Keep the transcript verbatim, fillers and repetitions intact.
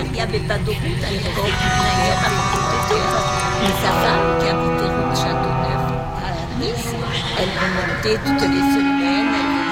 il n'y avait pas de route à l'époque, il n'y a pas beaucoup de terre. Mais sa femme, qui habitait rue de Châteauneuf à Nice, elle remontait toutes les semaines.